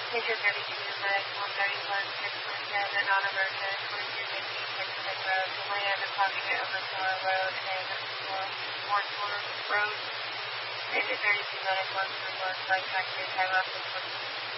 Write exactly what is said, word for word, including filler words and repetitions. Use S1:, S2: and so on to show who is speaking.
S1: Major thirty-two, Medic one thirty-one, six twenty-seven, non-emergent, twenty-two fifty, Pacific Road, land and Cognitive Overflow Road, and Wardsworth Road. Major thirty-two, Medic one twenty-one, flight tractor, Taiwan,